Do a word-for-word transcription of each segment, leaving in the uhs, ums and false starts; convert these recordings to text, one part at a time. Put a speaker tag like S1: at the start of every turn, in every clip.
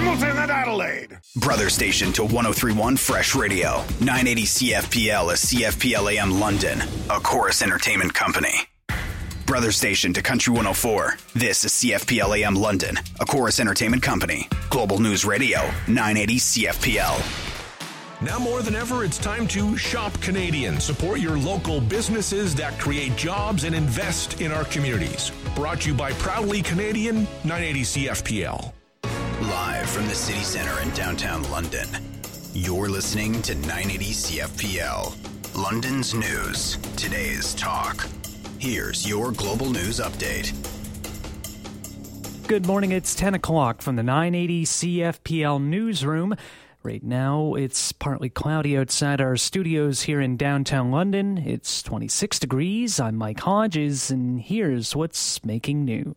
S1: Hamilton and Adelaide.
S2: Brother station to one oh three point one Fresh Radio. nine eighty C F P L is C F P L A M London, a Chorus Entertainment company. Brother station to Country one oh four. This is C F P L A M London, a Chorus Entertainment company. Global News Radio, nine eighty C F P L.
S3: Now more than ever, it's time to shop Canadian. Support your local businesses that create jobs and invest in our communities. Brought to you by Proudly Canadian, nine eighty C F P L.
S2: Live from the city center in downtown London, you're listening to nine eighty C F P L. London's news, today's talk. Here's your global news update.
S4: Good morning, it's ten o'clock from the nine eighty C F P L newsroom. Right now, it's partly cloudy outside our studios here in downtown London. It's twenty-six degrees. I'm Mike Hodges, and here's what's making news.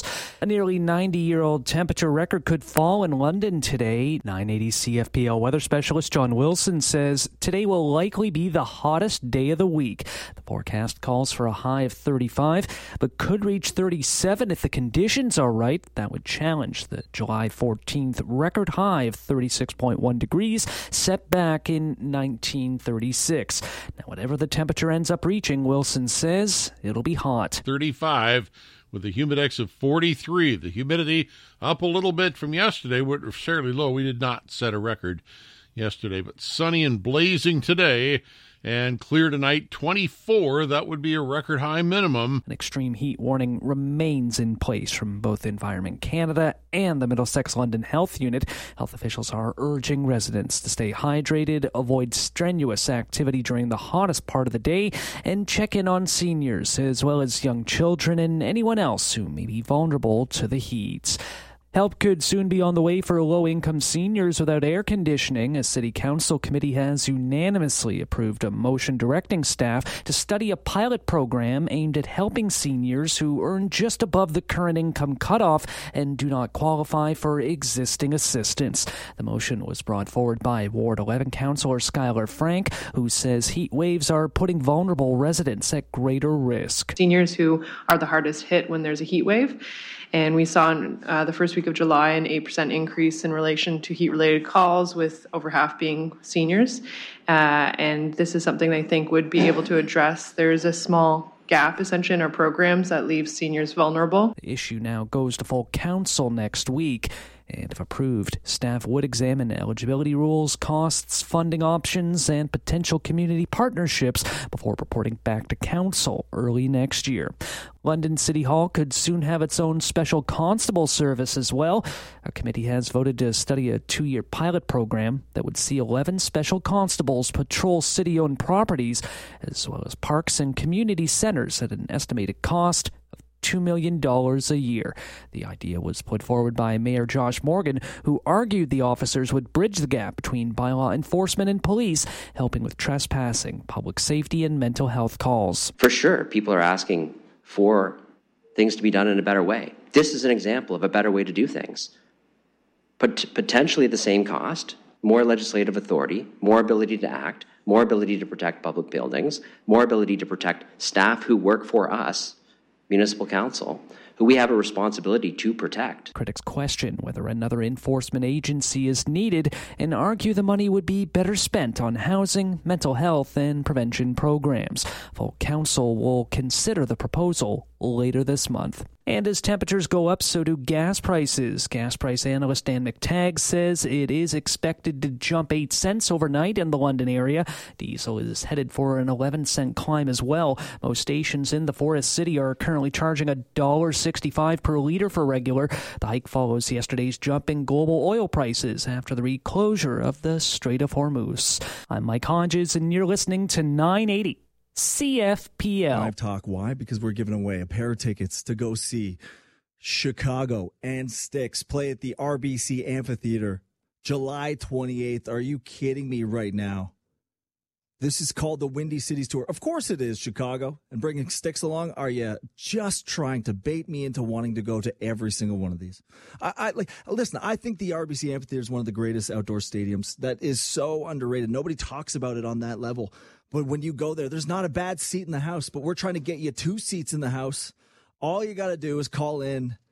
S4: A nearly ninety-year-old temperature record could fall in London today. nine eighty C F P L weather specialist John Wilson says today will likely be the hottest day of the week. The forecast calls for a high of thirty-five, but could reach thirty-seven if the conditions are right. That would challenge the July fourteenth record high of thirty-six point one degrees set back in nineteen thirty-six. Now, whatever the temperature ends up reaching, Wilson says it'll be hot.
S5: thirty-five. With a humidex of forty-three. The humidity up a little bit from yesterday, which was fairly low. We did not set a record yesterday, but sunny and blazing today. And clear tonight, twenty-four. That would be a record high minimum.
S4: An extreme heat warning remains in place from both Environment Canada and the Middlesex London Health Unit. Health officials are urging residents to stay hydrated, avoid strenuous activity during the hottest part of the day, and check in on seniors as well as young children and anyone else who may be vulnerable to the heat. Help could soon be on the way for low-income seniors without air conditioning. A city council committee has unanimously approved a motion directing staff to study a pilot program aimed at helping seniors who earn just above the current income cutoff and do not qualify for existing assistance. The motion was brought forward by Ward eleven councillor Skylar Frank, who says heat waves are putting vulnerable residents at greater risk.
S6: Seniors who are the hardest hit when there's a heat wave. And we saw in uh, the first week of July an eight percent increase in relation to heat-related calls, with over half being seniors. Uh, and this is something I think would be able to address. There is a small gap, essentially, in our programs that leaves seniors vulnerable.
S4: The issue now goes to full council next week. And if approved, staff would examine eligibility rules, costs, funding options, and potential community partnerships before reporting back to council early next year. London City Hall could soon have its own special constable service as well. A committee has voted to study a two-year pilot program that would see eleven special constables patrol city-owned properties, as well as parks and community centers at an estimated cost of two million dollars a year. The idea was put forward by Mayor Josh Morgan, who argued the officers would bridge the gap between bylaw enforcement and police, helping with trespassing, public safety, and mental health calls.
S7: For sure, people are asking for things to be done in a better way. This is an example of a better way to do things. But potentially at the same cost, more legislative authority, more ability to act, more ability to protect public buildings, more ability to protect staff who work for us, municipal council, who we have a responsibility to protect.
S4: Critics question whether another enforcement agency is needed and argue the money would be better spent on housing, mental health, and prevention programs. Full council will consider the proposal later this month. And as temperatures go up, so do gas prices. Gas price analyst Dan McTagg says it is expected to jump eight cents overnight in the London area. Diesel is headed for an eleven cent climb as well. Most stations in the Forest City are currently charging one dollar sixty-five per litre for regular. The hike follows yesterday's jump in global oil prices after the reclosure of the Strait of Hormuz. I'm Mike Hodges, and you're listening to nine eighty C F P L.
S8: Live Talk. Why? Because we're giving away a pair of tickets to go see Chicago and Styx play at the R B C Amphitheater July twenty-eighth. Are you kidding me right now? This is called the Windy Cities Tour. Of course it is, Chicago. And bringing Styx along, are you just trying to bait me into wanting to go to every single one of these? I, I like listen, I think the R B C Amphitheater is one of the greatest outdoor stadiums that is so underrated. Nobody talks about it on that level. But when you go there, there's not a bad seat in the house, but we're trying to get you two seats in the house. All you got to do is call in